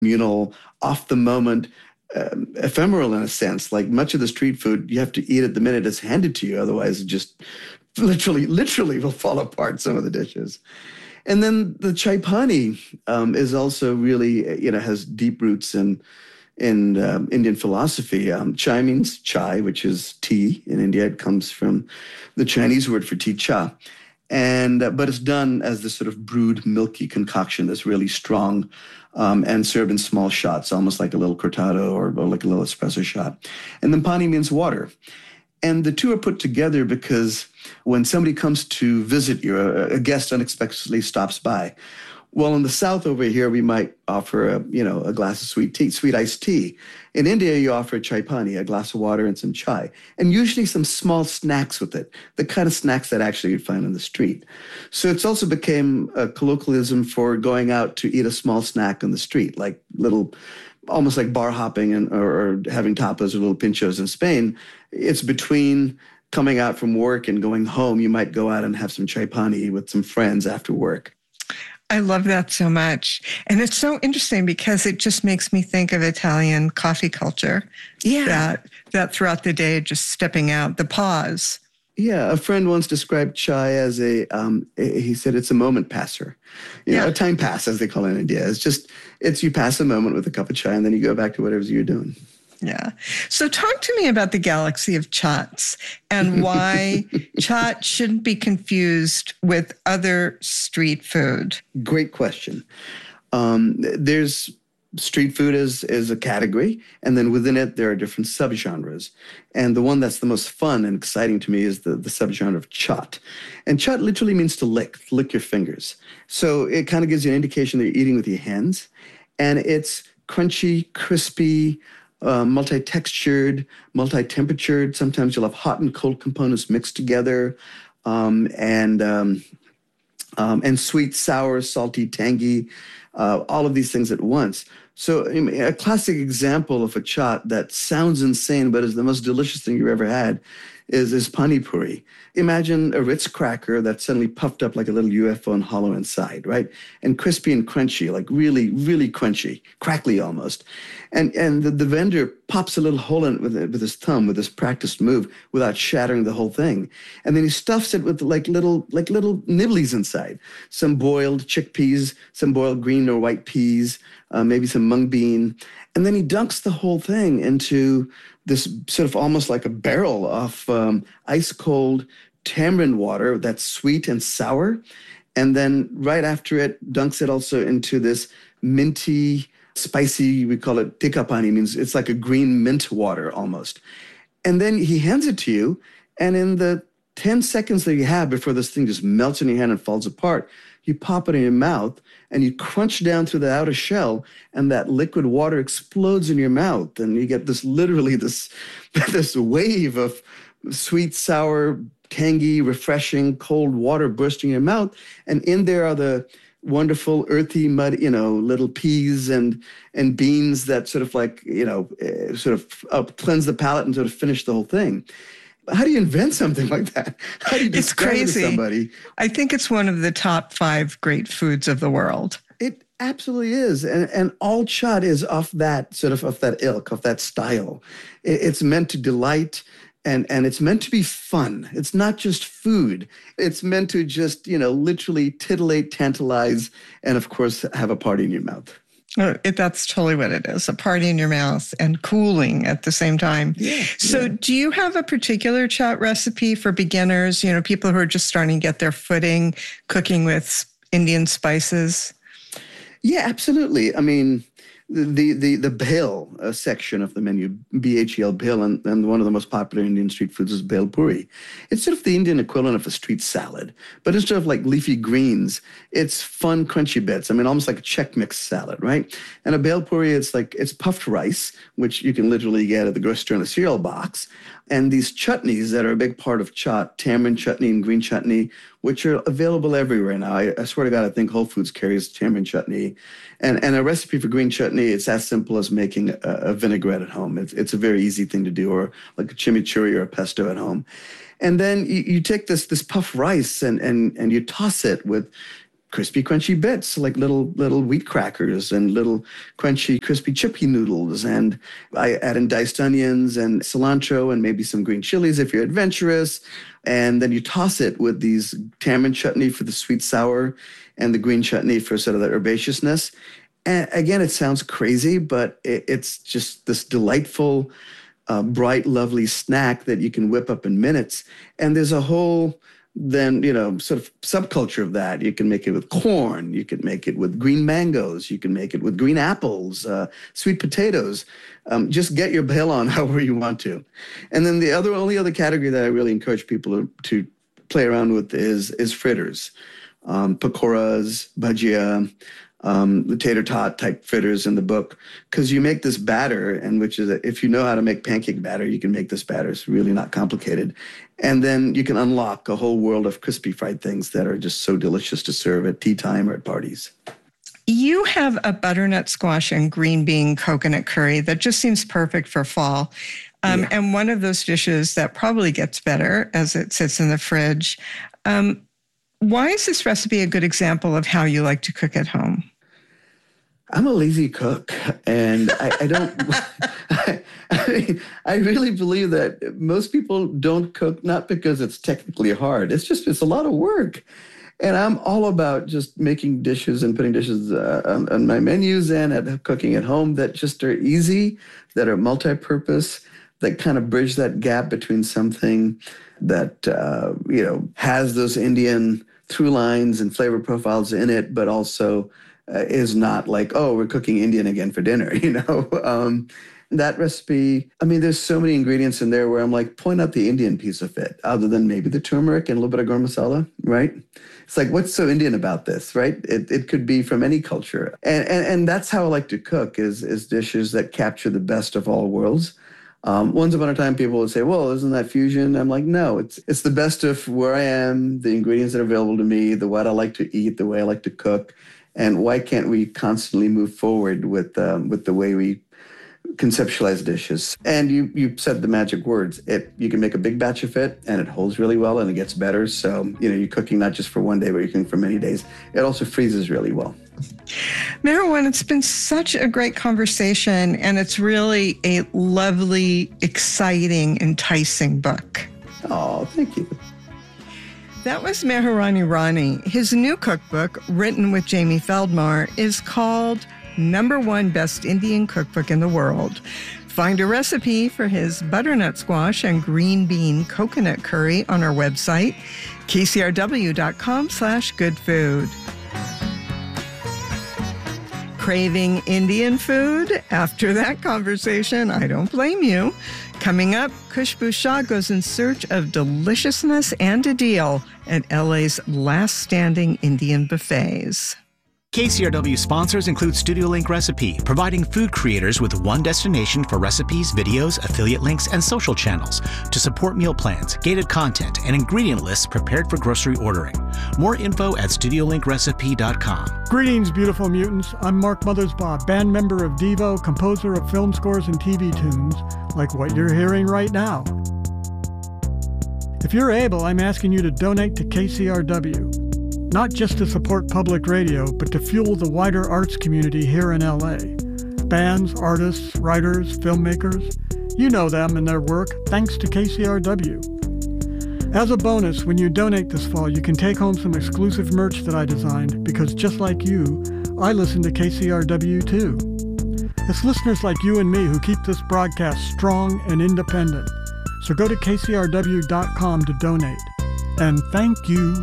communal, off the moment, ephemeral in a sense. Like much of the street food, you have to eat it the minute it's handed to you. Otherwise, it just literally will fall apart, some of the dishes. And then the chai pani is also really, has deep roots in Indian philosophy. Chai means chai, which is tea. In India, it comes from the Chinese word for tea, cha. And but it's done as this sort of brewed, milky concoction that's really strong and served in small shots, almost like a little cortado or like a little espresso shot. And then pani means water. And the two are put together because when somebody comes to visit you, a guest unexpectedly stops by. Well, in the South over here, we might offer a glass of sweet tea, sweet iced tea. In India, you offer chai pani, a glass of water and some chai, and usually some small snacks with it, the kind of snacks that actually you'd find on the street. So it's also became a colloquialism for going out to eat a small snack on the street, like little, almost like bar hopping or having tapas or little pinchos in Spain. It's between coming out from work and going home. You might go out and have some chai pani with some friends after work. I love that so much. And it's so interesting because it just makes me think of Italian coffee culture. Yeah. That throughout the day, just stepping out, the pause. Yeah. A friend once described chai as he said it's a moment passer. A time pass, as they call it in India. It's you pass a moment with a cup of chai and then you go back to whatever you're doing. Yeah. So talk to me about the galaxy of chaats and why chaat shouldn't be confused with other street food. Great question. There's street food is a category, and then within it, there are different subgenres. And the one that's the most fun and exciting to me is the subgenre of chaat. And chaat literally means to lick your fingers. So it kind of gives you an indication that you're eating with your hands. And it's crunchy, crispy, multi-textured, multi-temperatured. Sometimes you'll have hot and cold components mixed together, and sweet, sour, salty, tangy, all of these things at once. So a classic example of a chaat that sounds insane but is the most delicious thing you've ever had is pani puri. Imagine a Ritz cracker that's suddenly puffed up like a little UFO and hollow inside, right? And crispy and crunchy, like really, really crunchy, crackly almost. And the vendor pops a little hole in it with his thumb, with this practiced move, without shattering the whole thing. And then he stuffs it with like little nibblies inside. Some boiled chickpeas, some boiled green or white peas, maybe some mung bean. And then he dunks the whole thing into this sort of almost like a barrel of ice cold tamarind water that's sweet and sour. And then right after it, dunks it also into this minty, spicy, we call it tikka pani, means it's like a green mint water almost. And then he hands it to you, and in the 10 seconds that you have before this thing just melts in your hand and falls apart, you pop it in your mouth and you crunch down through the outer shell, and that liquid water explodes in your mouth. And you get this this wave of sweet, sour, tangy, refreshing, cold water bursting in your mouth. And in there are the wonderful earthy mud, little peas and beans that sort of like, cleanse the palate and sort of finish the whole thing. How do you invent something like that? How do you describe it to somebody? I think it's one of the top 5 great foods of the world. It absolutely is. And all chaat is of that ilk, of that style. It's meant to delight, and it's meant to be fun. It's not just food. It's meant to just, literally titillate, tantalize, and of course, have a party in your mouth. That's totally what it is, a party in your mouth and cooling at the same time. Yeah, so do you have a particular chaat recipe for beginners, people who are just starting to get their footing cooking with Indian spices? Yeah, absolutely. I mean, the bhel section of the menu, BHEL bhel, and one of the most popular Indian street foods is bhel puri. It's sort of the Indian equivalent of a street salad, but instead of like leafy greens, it's fun, crunchy bits. I mean, almost like a Czech mix salad, right? And a bhel puri, it's puffed rice, which you can literally get at the grocery store in a cereal box, and these chutneys that are a big part of chaat, tamarind chutney and green chutney, which are available everywhere now. I swear to God, I think Whole Foods carries tamarind chutney. And a recipe for green chutney, it's as simple as making a vinaigrette at home. It's a very easy thing to do, or like a chimichurri or a pesto at home. And then you take this puffed rice and you toss it with crispy, crunchy bits, like little wheat crackers and little crunchy, crispy chippy noodles. And I add in diced onions and cilantro and maybe some green chilies if you're adventurous. And then you toss it with these tamarind chutney for the sweet sour and the green chutney for sort of the herbaceousness. And again, it sounds crazy, but it's just this delightful, bright, lovely snack that you can whip up in minutes. And there's a whole then, sort of subculture of that. You can make it with corn. You can make it with green mangoes. You can make it with green apples, sweet potatoes. Just get your bail on however you want to. And then the only other category that I really encourage people to play around with is fritters, pakoras, bhajia, the tater tot type fritters in the book, because you make this batter, and which is if you know how to make pancake batter, you can make this batter. It's really not complicated. And then you can unlock a whole world of crispy fried things that are just so delicious to serve at tea time or at parties. You have a butternut squash and green bean coconut curry that just seems perfect for fall. And one of those dishes that probably gets better as it sits in the fridge. Why is this recipe a good example of how you like to cook at home? I'm a lazy cook, and I don't. I really believe that most people don't cook not because it's technically hard. It's a lot of work, and I'm all about just making dishes and putting dishes on my menus and at cooking at home that just are easy, that are multi-purpose, that kind of bridge that gap between something that has those Indian through lines and flavor profiles in it, but also is not like, oh, we're cooking Indian again for dinner, That recipe, there's so many ingredients in there where I'm like, point out the Indian piece of it, other than maybe the turmeric and a little bit of garam masala, right? It's like, what's so Indian about this, right? It could be from any culture. And that's how I like to cook, is dishes that capture the best of all worlds. Once upon a time, people would say, well, isn't that fusion? I'm like, no, it's the best of where I am, the ingredients that are available to me, what I like to eat, the way I like to cook. And why can't we constantly move forward with the way we conceptualize dishes? And you said the magic words. You can make a big batch of it, and it holds really well, and it gets better. So, you're cooking not just for one day, but you're cooking for many days. It also freezes really well. Meherwan, it's been such a great conversation, and it's really a lovely, exciting, enticing book. Oh, thank you. That was Meherwan Irani. His new cookbook, written with Jamie Feldmar, is called #1 Best Indian Cookbook in the World. Find a recipe for his butternut squash and green bean coconut curry on our website, kcrw.com/goodfood. Craving Indian food? After that conversation, I don't blame you. Coming up, Khushbu Shah goes in search of deliciousness and a deal at LA's last standing Indian buffets. KCRW sponsors include Studio Link Recipe, providing food creators with one destination for recipes, videos, affiliate links, and social channels to support meal plans, gated content, and ingredient lists prepared for grocery ordering. More info at StudioLinkRecipe.com. Greetings, beautiful mutants. I'm Mark Mothersbaugh, band member of Devo, composer of film scores and TV tunes, like what you're hearing right now. If you're able, I'm asking you to donate to KCRW. Not just to support public radio, but to fuel the wider arts community here in LA. Bands, artists, writers, filmmakers, you know them and their work thanks to KCRW. As a bonus, when you donate this fall, you can take home some exclusive merch that I designed because just like you, I listen to KCRW too. It's listeners like you and me who keep this broadcast strong and independent. So go to kcrw.com to donate. And thank you.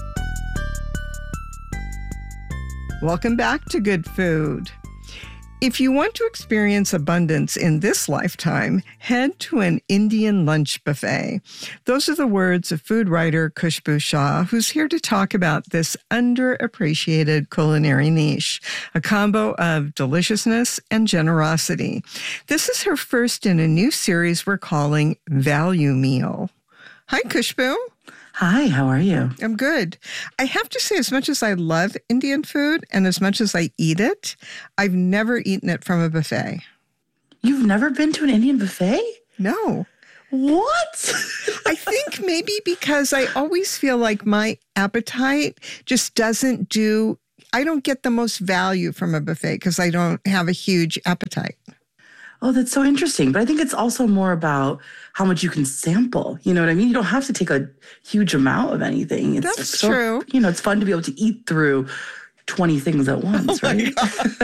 Welcome back to Good Food. If you want to experience abundance in this lifetime, head to an Indian lunch buffet. Those are the words of food writer Khushbu Shah, who's here to talk about this underappreciated culinary niche, a combo of deliciousness and generosity. This is her first in a new series we're calling Value Meal. Hi, Khushbu. Hi, how are you? I'm good. I have to say, as much as I love Indian food and as much as I eat it, I've never eaten it from a buffet. You've never been to an Indian buffet? No. What? I think maybe because I always feel like my appetite just doesn't do, I don't get the most value from a buffet because I don't have a huge appetite. Oh, that's so interesting. But I think it's also more about how much you can sample. You know what I mean? You don't have to take a huge amount of anything. It's That's true. You know, it's fun to be able to eat through 20 things at once, right?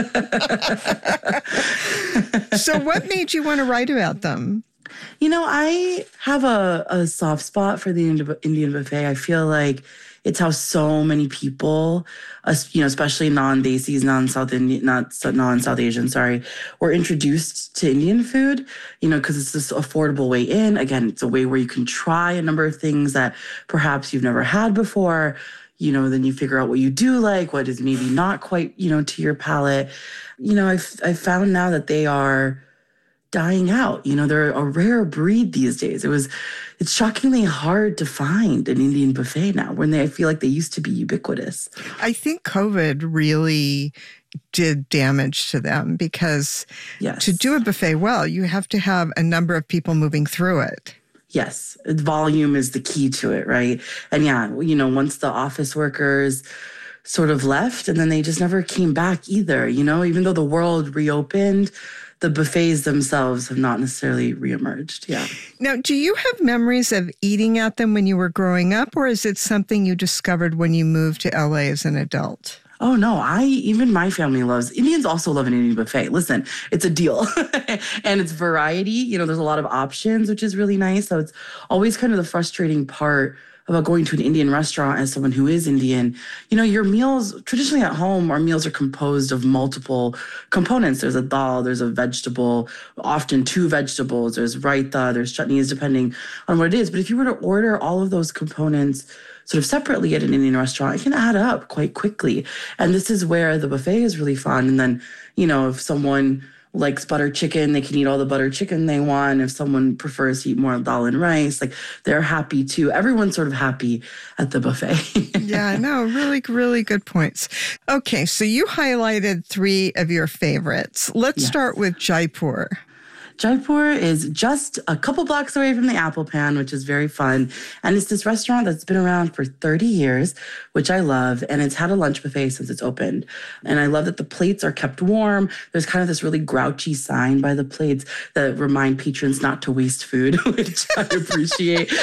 So what made you want to write about them? You know, I have a soft spot for the Indian buffet. I feel like it's how so many people, you know, especially non-Desis, non-South Asian, were introduced to Indian food, you know, because it's this affordable way in. Again, it's a way where you can try a number of things that perhaps you've never had before. You know, then you figure out what you do like, what is maybe not quite, you know, to your palate. You know, I've found now that they are dying out. You know, they're a rare breed these days. It's shockingly hard to find an Indian buffet now when I feel like they used to be ubiquitous. I think COVID really did damage to them because to do a buffet well, you have to have a number of people moving through it. Yes, volume is the key to it, right? And yeah, you know, once the office workers sort of left and then they just never came back either, you know, even though the world reopened, the buffets themselves have not necessarily reemerged. Yeah. Now, do you have memories of eating at them when you were growing up, or is it something you discovered when you moved to LA as an adult? Oh, no, even my family Indians also love an Indian buffet. Listen, it's a deal. And it's variety. You know, there's a lot of options, which is really nice. So it's always kind of the frustrating part about going to an Indian restaurant as someone who is Indian. You know, your meals, traditionally at home, our meals are composed of multiple components. There's a dal, there's a vegetable, often two vegetables, there's raita, there's chutneys, depending on what it is. But if you were to order all of those components sort of separately at an Indian restaurant, it can add up quite quickly. And this is where the buffet is really fun. And then, you know, if someone likes butter chicken, they can eat all the butter chicken they want. If someone prefers to eat more dal and rice, like they're happy too. Everyone's sort of happy at the buffet. Yeah, no, really, really good points. Okay, so you highlighted 3 of your favorites. Let's start with Jaipur. Jaipur is just a couple blocks away from the Apple Pan, which is very fun. And it's this restaurant that's been around for 30 years, which I love. And it's had a lunch buffet since it's opened. And I love that the plates are kept warm. There's kind of this really grouchy sign by the plates that remind patrons not to waste food, which I appreciate.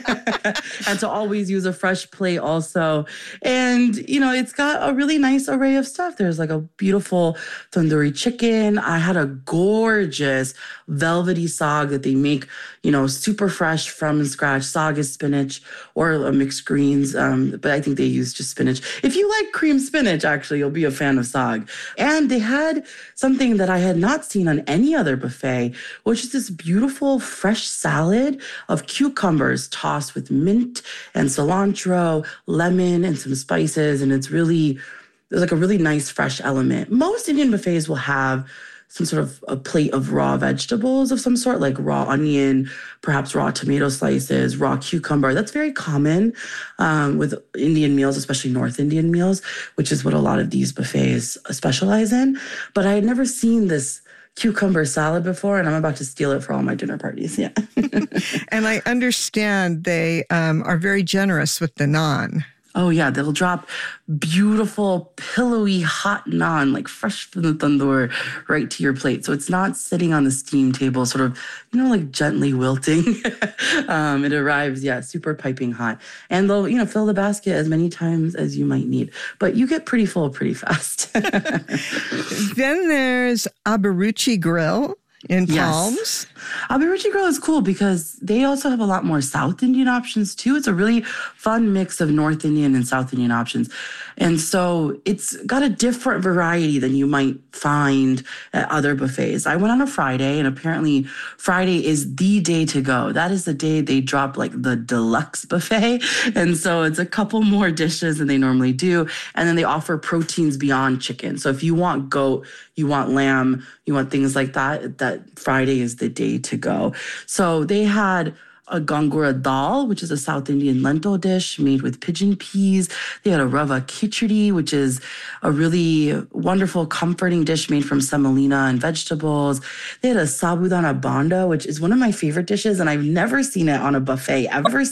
And to always use a fresh plate also. And, you know, it's got a really nice array of stuff. There's like a beautiful tandoori chicken. I had a gorgeous velvety saag that they make, you know, super fresh from scratch. Saag is spinach or mixed greens, but I think they use just spinach. If you like cream spinach, actually, you'll be a fan of saag. And they had something that I had not seen on any other buffet, which is this beautiful fresh salad of cucumbers tossed with mint and cilantro, lemon, and some spices. And there's like a really nice fresh element. Most Indian buffets will have some sort of a plate of raw vegetables of some sort, like raw onion, perhaps raw tomato slices, raw cucumber. That's very common with Indian meals, especially North Indian meals, which is what a lot of these buffets specialize in. But I had never seen this cucumber salad before, and I'm about to steal it for all my dinner parties. Yeah. And I understand they are very generous with the naan. Oh, yeah. They'll drop beautiful, pillowy, hot naan, like fresh from the tandoor, right to your plate. So it's not sitting on the steam table, sort of, you know, like gently wilting. It arrives, super piping hot. And they'll, you know, fill the basket as many times as you might need. But you get pretty full pretty fast. Then there's Abaruchi Grill in Palms. Abaruchi Grill is cool because they also have a lot more South Indian options too. It's a really fun mix of North Indian and South Indian options. And so it's got a different variety than you might find at other buffets. I went on a Friday, and apparently Friday is the day to go. That is the day they drop like the deluxe buffet. And so it's a couple more dishes than they normally do. And then they offer proteins beyond chicken. So if you want goat, you want lamb, you want things like that, that Friday is the day to go. So they had a gongura dal, which is a South Indian lentil dish made with pigeon peas. They had a rava khichdi, which is a really wonderful, comforting dish made from semolina and vegetables. They had a sabudana banda, which is one of my favorite dishes, and I've never seen it on a buffet,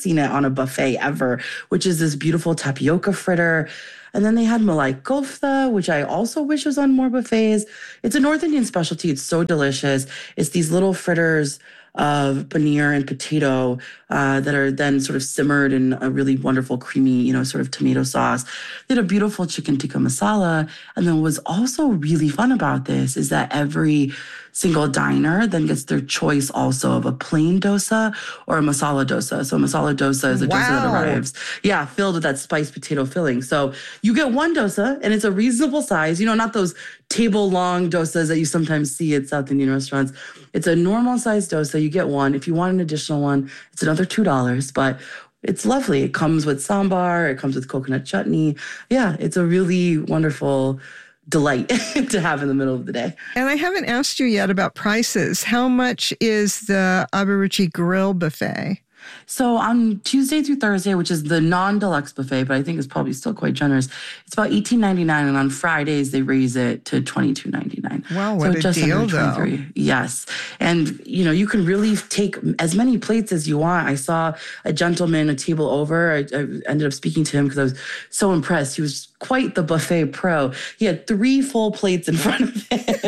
ever, which is this beautiful tapioca fritter. And then they had malai kofta, which I also wish was on more buffets. It's a North Indian specialty. It's so delicious. It's these little fritters of paneer and potato that are then sort of simmered in a really wonderful, creamy, sort of tomato sauce. They had a beautiful chicken tikka masala. And then what's also really fun about this is that every single diner then gets their choice also of a plain dosa or a masala dosa. So masala dosa is a dosa that arrives, filled with that spiced potato filling. So you get one dosa and it's a reasonable size, not those table long dosas that you sometimes see at South Indian restaurants. It's a normal size dosa. You get one. If you want an additional one, it's another $2, but it's lovely. It comes with sambar. It comes with coconut chutney. Yeah, it's a really wonderful delight to have in the middle of the day. And I haven't asked you yet about prices. How much is the Abhiruchi Grill buffet? So on Tuesday through Thursday, which is the non-deluxe buffet, but I think it's probably still quite generous, it's about $18.99, and on Fridays they raise it to $22.99. Wow, what so a just deal, under 23. though. Yes. And, you can really take as many plates as you want. I saw a gentleman a table over. I ended up speaking to him because I was so impressed. He was quite the buffet pro. He had 3 full plates in front of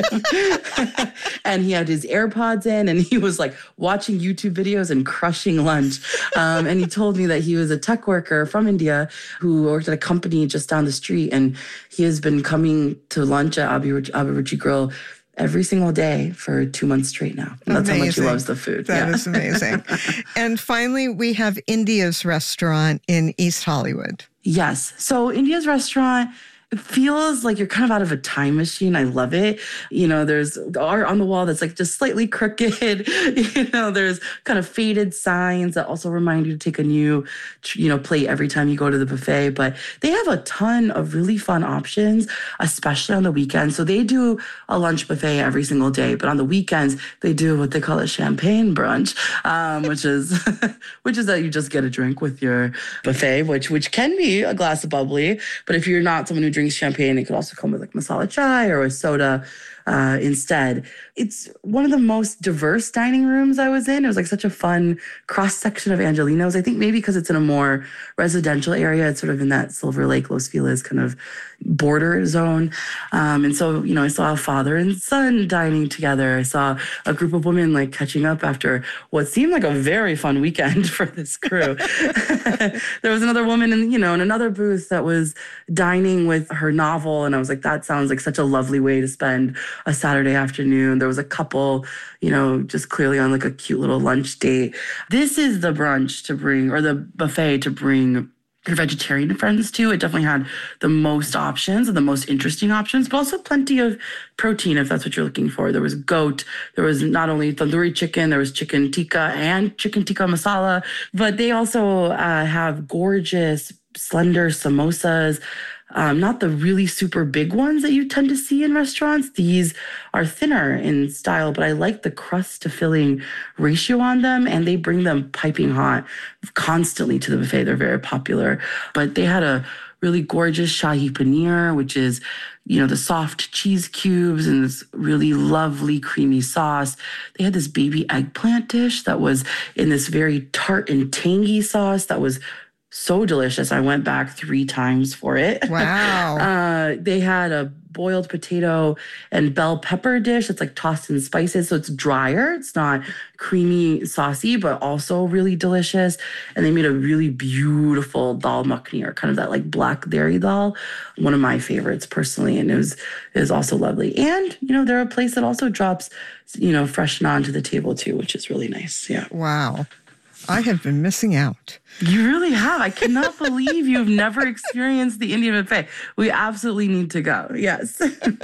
him. And he had his AirPods in, and he was like watching YouTube videos and crushing lunch. And he told me that he was a tech worker from India who worked at a company just down the street. And he has been coming to lunch at Abhiruchi Grill every single day for 2 months straight now. And that's how much he loves the food. That is amazing. And finally, we have India's Restaurant in East Hollywood. Yes. So India's Restaurant, it feels like you're kind of out of a time machine. I love it. There's art on the wall that's like just slightly crooked. There's kind of faded signs that also remind you to take a new, plate every time you go to the buffet. But they have a ton of really fun options, especially on the weekends. So they do a lunch buffet every single day, but on the weekends they do what they call a champagne brunch, which is that you just get a drink with your buffet, which can be a glass of bubbly. But if you're not someone who drinks champagne, it could also come with like masala chai or a soda instead. It's one of the most diverse dining rooms I was in. It was like such a fun cross-section of Angelenos. I think maybe because it's in a more residential area. It's sort of in that Silver Lake, Los Feliz kind of border zone. And so, I saw a father and son dining together. I saw a group of women like catching up after what seemed like a very fun weekend for this crew. There was another woman in another booth that was dining with her novel. And I was like, that sounds like such a lovely way to spend a Saturday afternoon. There was a couple, just clearly on like a cute little lunch date. This is the brunch to bring, or the buffet to bring your vegetarian friends to. It definitely had the most options and the most interesting options, but also plenty of protein if that's what you're looking for. There was goat, there was not only tandoori chicken, there was chicken tikka and chicken tikka masala, but they also have gorgeous, slender samosas. Not the really super big ones that you tend to see in restaurants. These are thinner in style, but I like the crust to filling ratio on them, and they bring them piping hot constantly to the buffet. They're very popular. But they had a really gorgeous shahi paneer, which is, the soft cheese cubes and this really lovely creamy sauce. They had this baby eggplant dish that was in this very tart and tangy sauce that was so delicious. I went back 3 times for it. Wow. They had a boiled potato and bell pepper dish that's like tossed in spices. So it's drier. It's not creamy, saucy, but also really delicious. And they made a really beautiful dal makhani, or kind of that like black dairy dal. One of my favorites personally. And it was also lovely. And, they're a place that also drops, fresh naan to the table too, which is really nice. Yeah. Wow. I have been missing out. You really have. I cannot believe you've never experienced the Indian buffet. We absolutely need to go. Yes.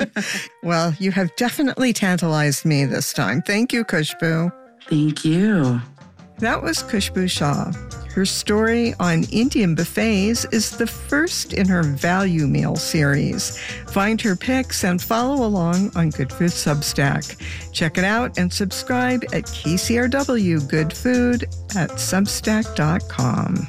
Well, you have definitely tantalized me this time. Thank you, Khushbu. Thank you. That was Khushbu Shah. Her story on Indian buffets is the first in her value meal series. Find her pics and follow along on Good Food Substack. Check it out and subscribe at KCRW Good Food at Substack.com.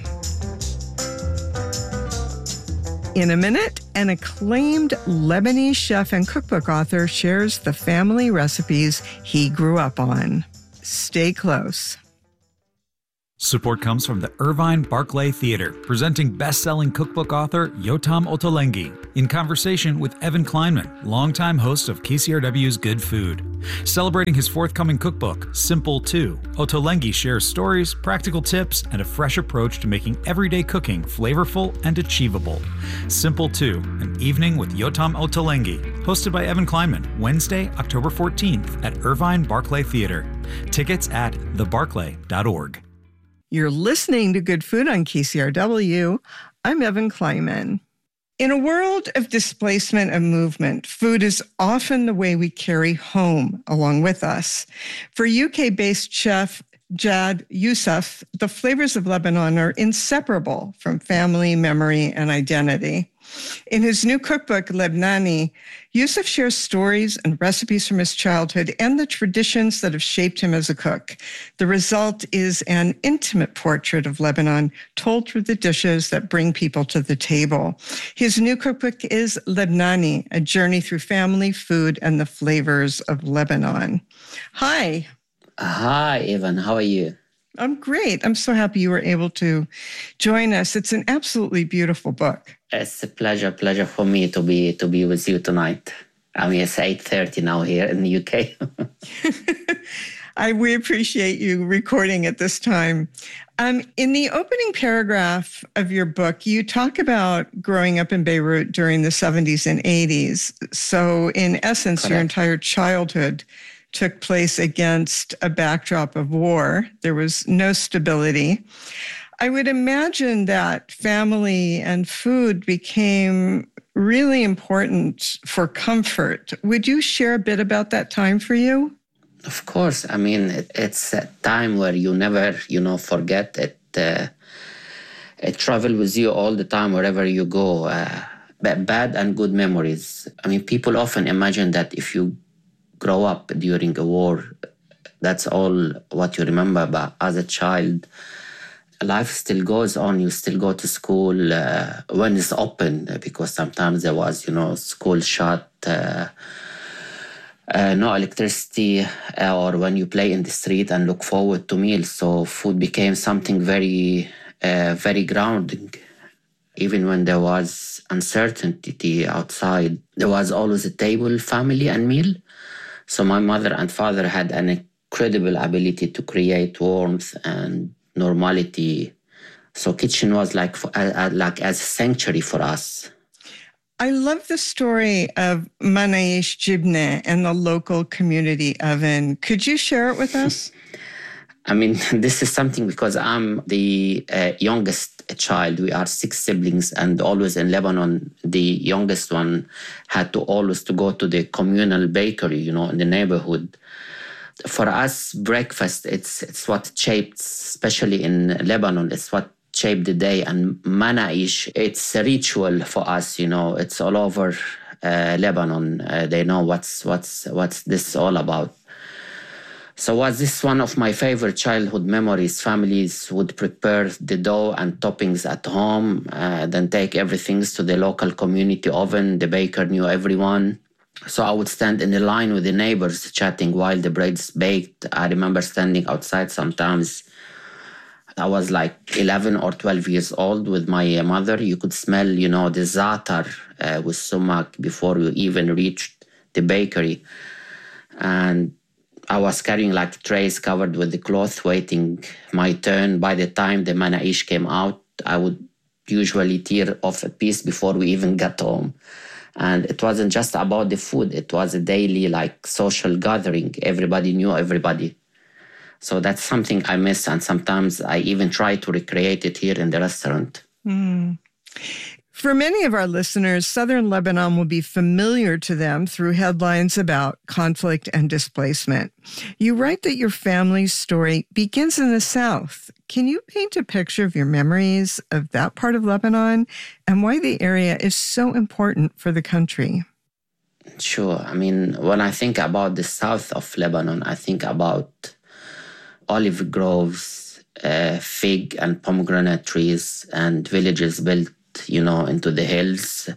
In a minute, an acclaimed Lebanese chef and cookbook author shares the family recipes he grew up on. Stay close. Support comes from the Irvine Barclay Theater, presenting best-selling cookbook author Yotam Ottolenghi in conversation with Evan Kleinman, longtime host of KCRW's Good Food. Celebrating his forthcoming cookbook, Simple 2, Ottolenghi shares stories, practical tips, and a fresh approach to making everyday cooking flavorful and achievable. Simple 2, an evening with Yotam Ottolenghi, hosted by Evan Kleinman, Wednesday, October 14th at Irvine Barclay Theater. Tickets at thebarclay.org. You're listening to Good Food on KCRW. I'm Evan Kleinman. In a world of displacement and movement, food is often the way we carry home along with us. For UK-based chef Jad Youssef, the flavors of Lebanon are inseparable from family, memory, and identity. In his new cookbook, Lebnani, Youssef shares stories and recipes from his childhood and the traditions that have shaped him as a cook. The result is an intimate portrait of Lebanon told through the dishes that bring people to the table. His new cookbook is Lebnani, a journey through family, food, and the flavors of Lebanon. Hi. Hi, Evan. How are you? I'm great. I'm so happy you were able to join us. It's an absolutely beautiful book. It's a pleasure for me to be with you tonight. I mean, it's 8:30 now here in the UK. We appreciate you recording at this time. In the opening paragraph of your book, you talk about growing up in Beirut during the 70s and 80s. So in essence, Correct. Your entire childhood took place against a backdrop of war. There was no stability. I would imagine that family and food became really important for comfort. Would you share a bit about that time for you? Of course. I mean, it's a time where you never, forget it. It travels with you all the time, wherever you go. Bad and good memories. I mean, people often imagine that if you grow up during a war, that's all what you remember. But as a child, life still goes on. You still go to school when it's open, because sometimes there was, school shut, no electricity, or when you play in the street and look forward to meals. So food became something very, very grounding. Even when there was uncertainty outside, there was always a table, family, and meal. So my mother and father had an incredible ability to create warmth and normality. So kitchen was like as a sanctuary for us. I love the story of Manaish Jibne and the local community oven. Could you share it with us? I mean, this is something because I'm the youngest child. We are 6 siblings, and always in Lebanon, the youngest one had to always to go to the communal bakery, in the neighborhood. For us, breakfast, it's what shaped, especially in Lebanon, it's what shaped the day. And Manaish, it's a ritual for us, it's all over Lebanon. They know what's this all about. So was this one of my favorite childhood memories. Families would prepare the dough and toppings at home, then take everything to the local community oven. The baker knew everyone. So I would stand in the line with the neighbors chatting while the bread's baked. I remember standing outside sometimes. I was like 11 or 12 years old with my mother. You could smell, the za'atar with sumac before you even reached the bakery. And I was carrying like trays covered with the cloth, waiting my turn. By the time the manaish came out, I would usually tear off a piece before we even got home. And it wasn't just about the food. It was a daily social gathering. Everybody knew everybody. So that's something I miss. And sometimes I even try to recreate it here in the restaurant. For many of our listeners, southern Lebanon will be familiar to them through headlines about conflict and displacement. You write that your family's story begins in the south. Can you paint a picture of your memories of that part of Lebanon and why the area is so important for the country? Sure. I mean, when I think about the south of Lebanon, I think about olive groves, fig and pomegranate trees, and villages built into the hills.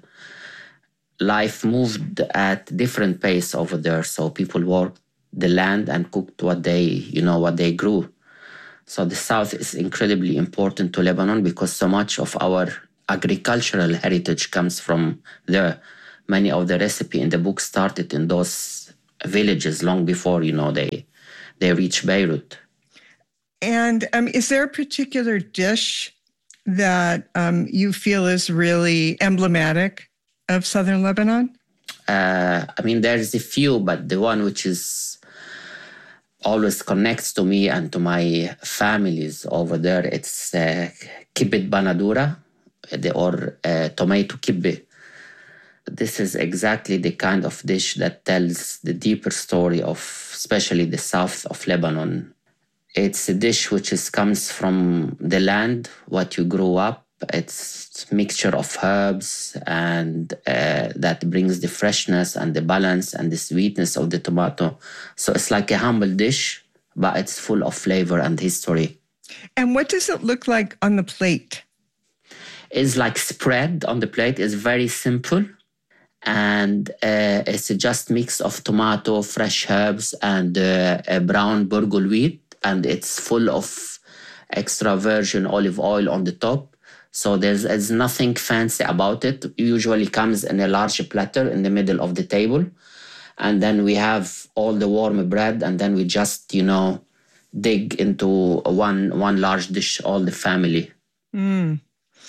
Life moved at different pace over there. So people worked the land and cooked what they grew. So the South is incredibly important to Lebanon because so much of our agricultural heritage comes from there. Many of the recipe in the book started in those villages long before, they reached Beirut. And is there a particular dish that you feel is really emblematic of southern Lebanon? There's a few, but the one which is always connects to me and to my families over there, it's kibbeh banadura, or tomato kibbeh. This is exactly the kind of dish that tells the deeper story of especially the south of Lebanon. It's a dish which comes from the land, what you grew up. It's a mixture of herbs and that brings the freshness and the balance and the sweetness of the tomato. So it's like a humble dish, but it's full of flavor and history. And what does it look like on the plate? It's like spread on the plate. It's very simple. And it's just mix of tomato, fresh herbs, and brown burgul wheat. And it's full of extra virgin olive oil on the top. So there's nothing fancy about it. It usually comes in a large platter in the middle of the table. And then we have all the warm bread, and then we just, dig into one large dish, all the family. Mm.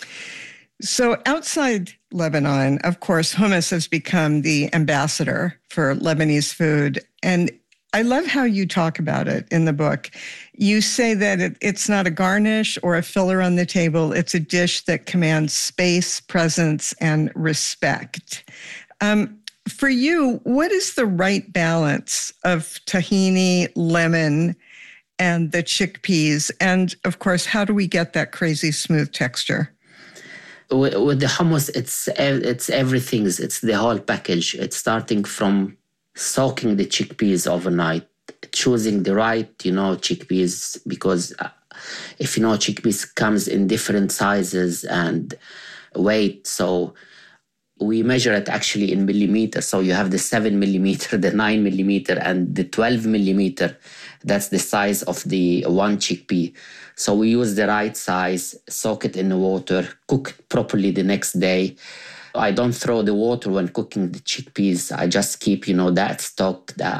So outside Lebanon, of course, hummus has become the ambassador for Lebanese food. And I love how you talk about it in the book. You say that it's not a garnish or a filler on the table. It's a dish that commands space, presence, and respect. For you, what is the right balance of tahini, lemon, and the chickpeas? And of course, how do we get that crazy smooth texture? With the hummus, it's everything. It's the whole package. It's starting from soaking the chickpeas overnight, choosing the right, chickpeas, because if chickpeas comes in different sizes and weight. So we measure it actually in millimeters. So you have the 7 millimeter, the 9 millimeter, and the 12 millimeter. That's the size of the one chickpea. So we use the right size, soak it in the water, cook it properly the next day. I don't throw the water when cooking the chickpeas. I just keep, that stock, the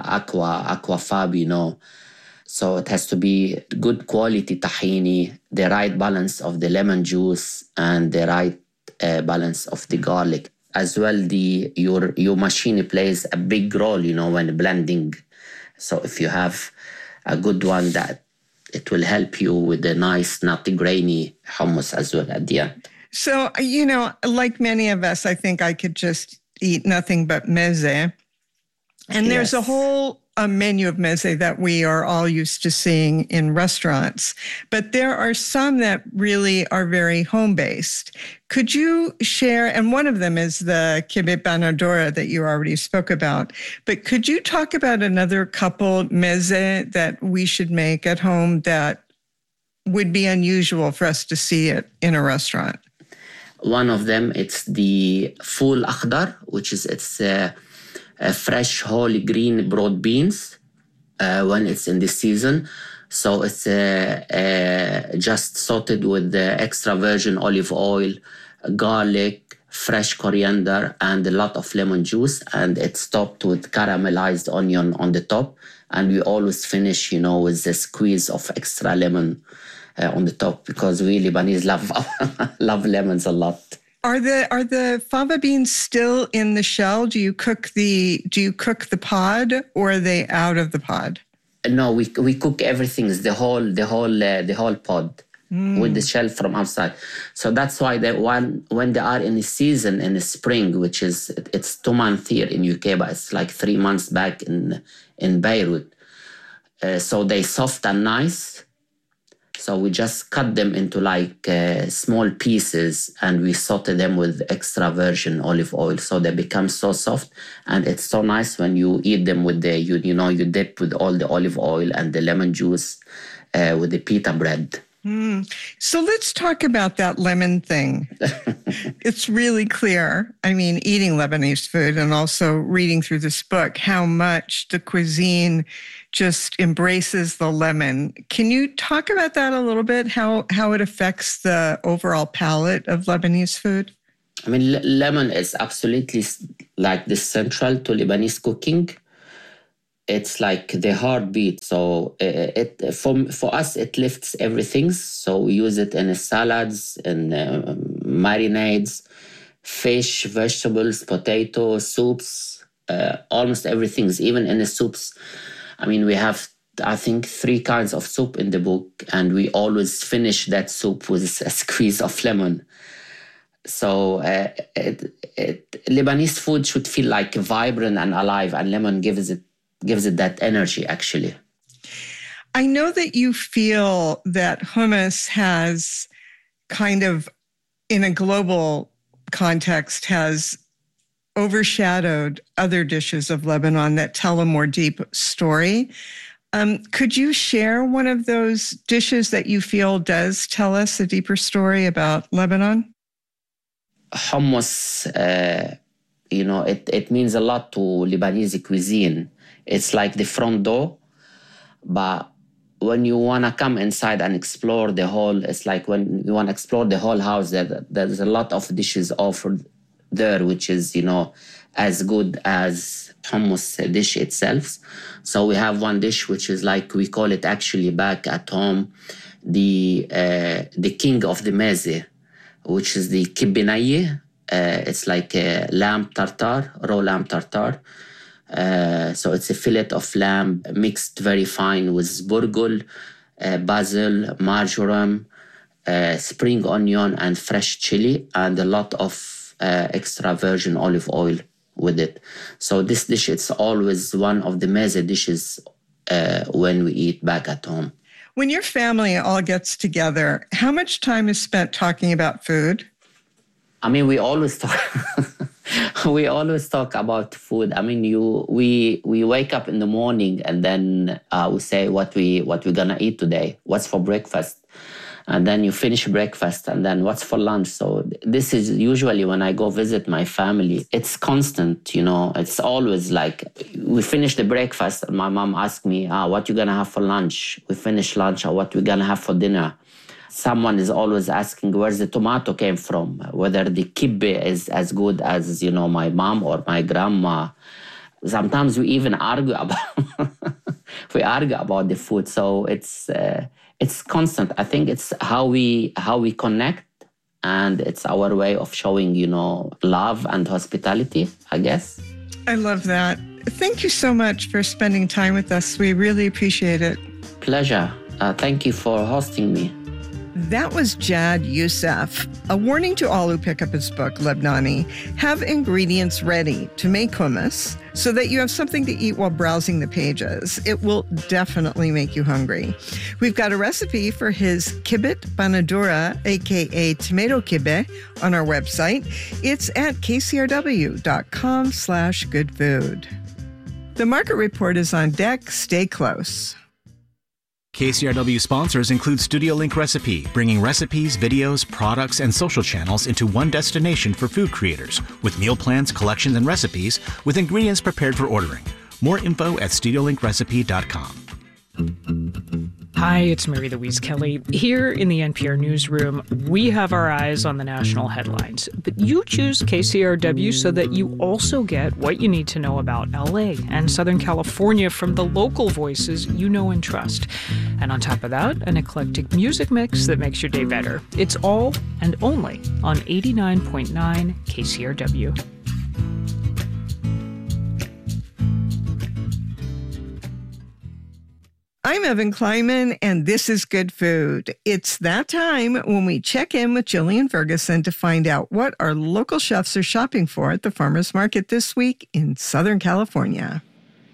aquafab, So it has to be good quality tahini, the right balance of the lemon juice, and the right balance of the garlic. As well, your machine plays a big role, when blending. So if you have a good one, that it will help you with a nice, nutty, grainy hummus as well at the end. So, like many of us, I think I could just eat nothing but meze. And there's a whole menu of meze that we are all used to seeing in restaurants. But there are some that really are very home-based. Could you share, and one of them is the kibbeh banadura that you already spoke about, but could you talk about another couple meze that we should make at home that would be unusual for us to see it in a restaurant? One of them, it's the ful akhdar, which is a fresh, whole green broad beans when it's in the season. So it's just sauteed with the extra virgin olive oil, garlic, fresh coriander, and a lot of lemon juice. And it's topped with caramelized onion on the top. And we always finish, with the squeeze of extra lemon on the top, because we Lebanese love lemons a lot. Are the fava beans still in the shell? Do you cook the pod, or are they out of the pod? No, we cook everything. It's the whole pod. with the shell from outside. So that's why when they are in the season in the spring, which is, it's 2 months here in UK, but it's like 3 months back in Beirut. So they soft and nice. So we just cut them into like small pieces, and we saute them with extra virgin olive oil. So they become so soft, and it's so nice when you eat them with you dip with all the olive oil and the lemon juice with the pita bread. So let's talk about that lemon thing. It's really clear, I mean, eating Lebanese food and also reading through this book, how much the cuisine just embraces the lemon. Can you talk about that a little bit, how it affects the overall palate of Lebanese food? I mean, lemon is absolutely like the central to Lebanese cooking. It's like the heartbeat. So for us, it lifts everything. So we use it in salads and marinades, fish, vegetables, potatoes, soups, almost everything. Even in the soups. I mean, we have, I think, 3 kinds of soup in the book, and we always finish that soup with a squeeze of lemon. So Lebanese food should feel like vibrant and alive, and lemon gives it that energy, actually. I know that you feel that hummus has kind of, in a global context, has overshadowed other dishes of Lebanon that tell a more deep story. Could you share one of those dishes that you feel does tell us a deeper story about Lebanon? Hummus, it means a lot to Lebanese cuisine. It's like the front door, but when you want to come inside and explore the whole, it's like when you want to explore the whole house, there's a lot of dishes offered there, which is, as good as hummus dish itself. So we have one dish, which is like, we call it actually back at home, the king of the meze, which is the kibbinaye. It's like a lamb tartare, raw lamb tartare. So it's a fillet of lamb mixed very fine with burgul, basil, marjoram, spring onion, and fresh chili, and a lot of extra virgin olive oil with it. So this dish, it's always one of the meze dishes when we eat back at home. When your family all gets together, how much time is spent talking about food? I mean, we always talk. We always talk about food. I mean, we wake up in the morning, and then we say what we're gonna eat today. What's for breakfast? And then you finish breakfast, and then what's for lunch? So this is usually when I go visit my family. It's constant, It's always like we finish the breakfast, and my mom asks me, what you gonna have for lunch? We finish lunch, or what we gonna have for dinner? Someone is always asking where the tomato came from, whether the kibbeh is as good as, my mom or my grandma. Sometimes we even argue about the food. So it's constant. I think it's how we connect, and it's our way of showing, love and hospitality, I guess. I love that. Thank you so much for spending time with us. We really appreciate it. Pleasure. Thank you for hosting me. That was Jad Youssef. A warning to all who pick up his book, Lebnani: have ingredients ready to make hummus so that you have something to eat while browsing the pages. It will definitely make you hungry. We've got a recipe for his kibbeh banadura, aka tomato kibbeh, on our website. It's at kcrw.com/goodfood. The Market Report is on deck. Stay close. KCRW sponsors include Studio Link Recipe, bringing recipes, videos, products, and social channels into one destination for food creators, with meal plans, collections, and recipes, with ingredients prepared for ordering. More info at studiolinkRecipe.com. Hi, it's Mary Louise Kelly. Here in the NPR newsroom, we have our eyes on the national headlines, but you choose KCRW so that you also get what you need to know about LA and Southern California from the local voices you know and trust. And on top of that, an eclectic music mix that makes your day better. It's all and only on 89.9 KCRW. I'm Evan Kleinman, and this is Good Food. It's that time when we check in with Jillian Ferguson to find out what our local chefs are shopping for at the farmers market this week in Southern California.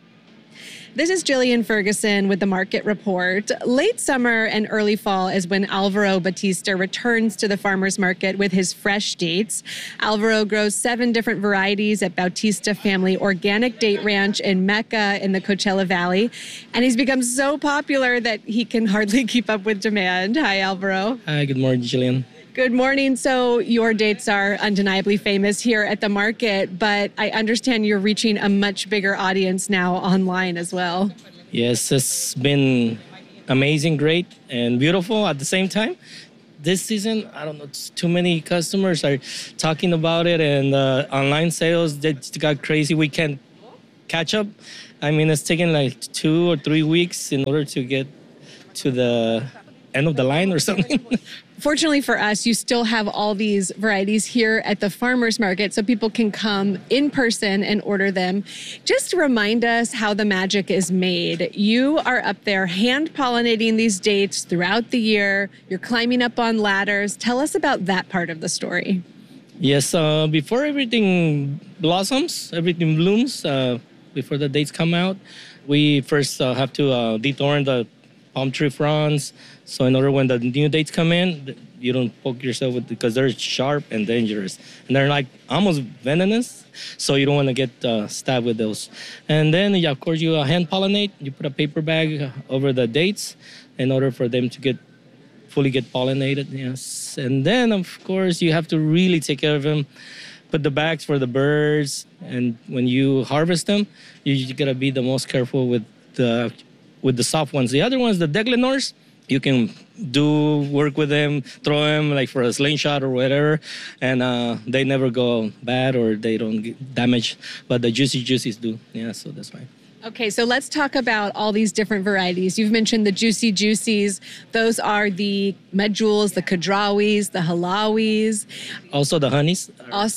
This is Jillian Ferguson with the Market Report. Late summer and early fall is when Alvaro Bautista returns to the farmers market with his fresh dates. Alvaro grows 7 different varieties at Bautista Family Organic Date Ranch in Mecca in the Coachella Valley. And he's become so popular that he can hardly keep up with demand. Hi, Alvaro. Hi, good morning, Jillian. Good morning. So your dates are undeniably famous here at the market, but I understand you're reaching a much bigger audience now online as well. Yes, it's been amazing, great, and beautiful at the same time. This season, I don't know, too many customers are talking about it, and online sales, they got crazy. We can't catch up. I mean, it's taken like 2 or 3 weeks in order to get to the end of the line or something. Fortunately for us, you still have all these varieties here at the farmers market so people can come in person and order them. Just remind us how the magic is made. You are up there hand pollinating these dates throughout the year. You're climbing up on ladders. Tell us about that part of the story. Yes, before everything blossoms, everything blooms, before the dates come out, we first have to dethorn the palm tree fronds. So in order when the new dates come in, you don't poke yourself with because they're sharp and dangerous. And they're like almost venomous. So you don't want to get stabbed with those. And then, yeah, of course, you hand pollinate. You put a paper bag over the dates in order for them to fully get pollinated. Yes. And then, of course, you have to really take care of them. Put the bags for the birds. And when you harvest them, you got to be the most careful with the soft ones. The other ones, the Deglenors, you can do work with them, throw them like for a slingshot or whatever, and they never go bad or they don't get damaged. But the Juicies do. Yeah, so that's fine. Okay, so let's talk about all these different varieties. You've mentioned the Juicies. Those are the Meduls, the Khadraois, the Halawis. Also the honeys.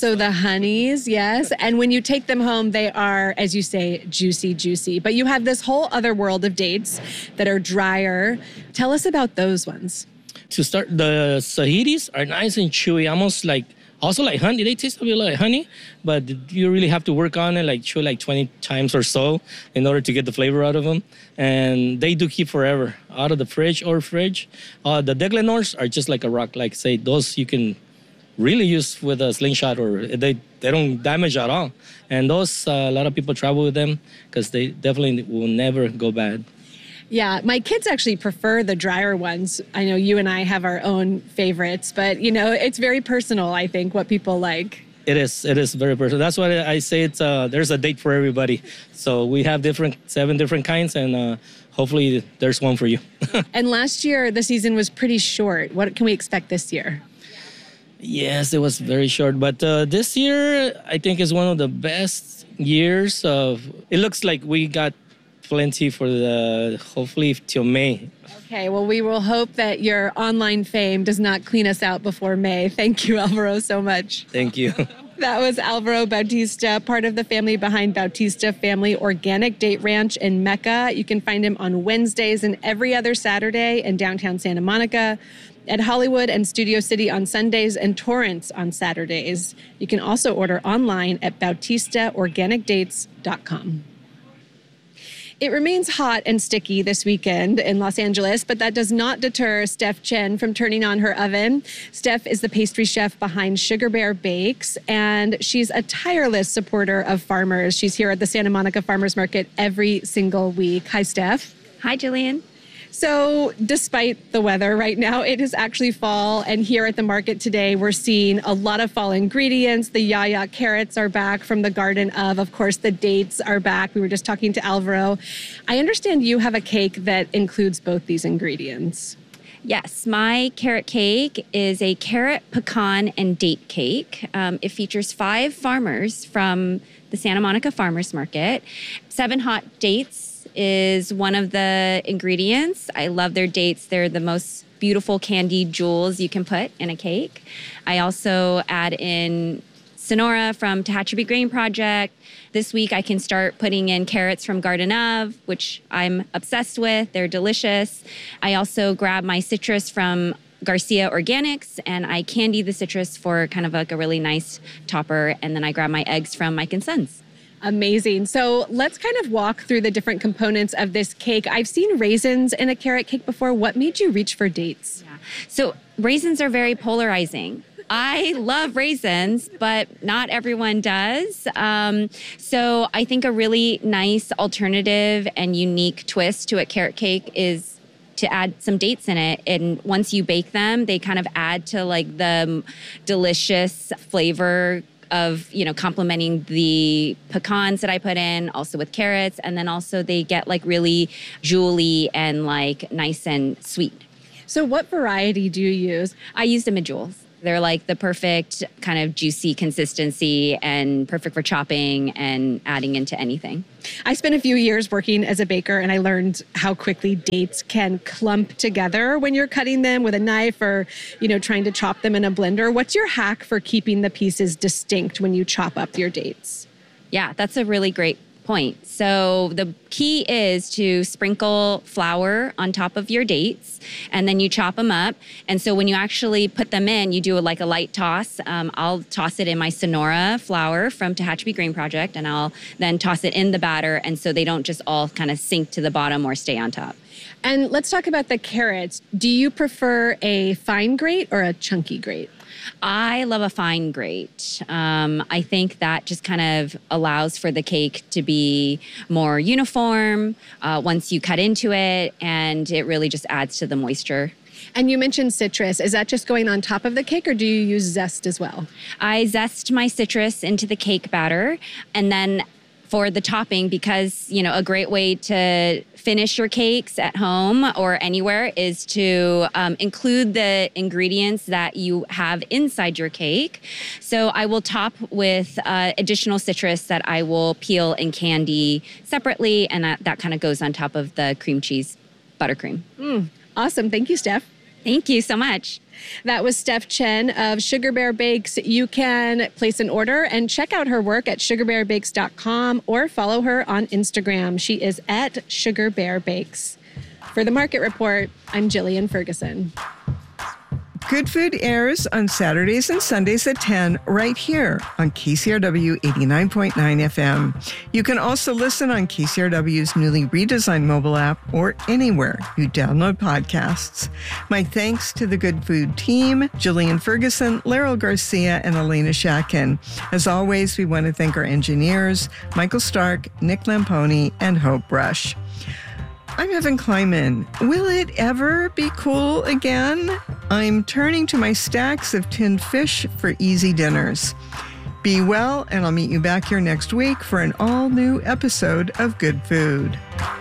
Yes. And when you take them home, they are, as you say, juicy. But you have this whole other world of dates that are drier. Tell us about those ones. To start, the Sahiris are nice and chewy, almost like honey. They taste a bit like honey, but you really have to work on it, like chew like 20 times or so in order to get the flavor out of them. And they do keep forever out of the fridge. The Deglenors are just like a rock. Like say, those you can really use with a slingshot or they don't damage at all. And those, a lot of people travel with them because they definitely will never go bad. Yeah, my kids actually prefer the drier ones. I know you and I have our own favorites, but it's very personal, I think, what people like. It is very personal. That's why I say it's there's a date for everybody. So we have 7 different kinds, and hopefully there's one for you. And last year, the season was pretty short. What can we expect this year? Yes, it was very short. But this year, I think is one of the best years it looks like we got plenty for hopefully till May. Okay, well, we will hope that your online fame does not clean us out before May. Thank you, Alvaro, so much. Thank you. That was Alvaro Bautista, part of the family behind Bautista Family Organic Date Ranch in Mecca. You can find him on Wednesdays and every other Saturday in downtown Santa Monica, at Hollywood and Studio City on Sundays, and Torrance on Saturdays. You can also order online at bautistaorganicdates.com. It remains hot and sticky this weekend in Los Angeles, but that does not deter Steph Chen from turning on her oven. Steph is the pastry chef behind Sugar Bear Bakes, and she's a tireless supporter of farmers. She's here at the Santa Monica Farmers Market every single week. Hi, Steph. Hi, Jillian. So despite the weather right now, it is actually fall. And here at the market today, we're seeing a lot of fall ingredients. The Yaya carrots are back from the garden of course, the dates are back. We were just talking to Alvaro. I understand you have a cake that includes both these ingredients. Yes, my carrot cake is a carrot, pecan, and date cake. It features 5 farmers from the Santa Monica Farmers Market. 7 hot dates is one of the ingredients. I love their dates. They're the most beautiful candied jewels you can put in a cake. I also add in Sonora from Tehachapi Grain Project. This week I can start putting in carrots from Garden of, which I'm obsessed with. They're delicious. I also grab my citrus from Garcia Organics, and I candy the citrus for kind of like a really nice topper. And then I grab my eggs from Mike & Sons. Amazing. So let's kind of walk through the different components of this cake. I've seen raisins in a carrot cake before. What made you reach for dates? Yeah. So raisins are very polarizing. I love raisins, but not everyone does. So I think a really nice alternative and unique twist to a carrot cake is to add some dates in it. And once you bake them, they kind of add to like the delicious flavor of, complementing the pecans that I put in, also with carrots. And then also they get like really jewelly and like nice and sweet. So what variety do you use? I use the Medjewels. They're like the perfect kind of juicy consistency and perfect for chopping and adding into anything. I spent a few years working as a baker, and I learned how quickly dates can clump together when you're cutting them with a knife or, trying to chop them in a blender. What's your hack for keeping the pieces distinct when you chop up your dates? Yeah, that's a really great point. So the key is to sprinkle flour on top of your dates, and then you chop them up. And so when you actually put them in, you do like a light toss. I'll toss it in my Sonora flour from Tehachapi Grain Project, and I'll then toss it in the batter, and so they don't just all kind of sink to the bottom or stay on top. And let's talk about the carrots. Do you prefer a fine grate or a chunky grate? I love a fine grate. I think that just kind of allows for the cake to be more uniform once you cut into it, and it really just adds to the moisture. And you mentioned citrus. Is that just going on top of the cake, or do you use zest as well? I zest my citrus into the cake batter, and then for the topping, because, a great way to finish your cakes at home or anywhere is to include the ingredients that you have inside your cake. So I will top with additional citrus that I will peel and candy separately, and that kind of goes on top of the cream cheese buttercream. Awesome. Thank you, Steph. Thank you so much. That was Steph Chen of Sugar Bear Bakes. You can place an order and check out her work at sugarbarbakes.com or follow her on Instagram. She is at Sugar Bear Bakes. For the Market Report, I'm Jillian Ferguson. Good Food airs on Saturdays and Sundays at 10 right here on KCRW 89.9 FM. You can also listen on KCRW's newly redesigned mobile app or anywhere you download podcasts. My thanks to the Good Food team, Jillian Ferguson, Laurel Garcia, and Elena Shatkin. As always, we want to thank our engineers, Michael Stark, Nick Lamponi, and Hope Brush. I'm Evan Kleinman. Will it ever be cool again? I'm turning to my stacks of tinned fish for easy dinners. Be well, and I'll meet you back here next week for an all-new episode of Good Food.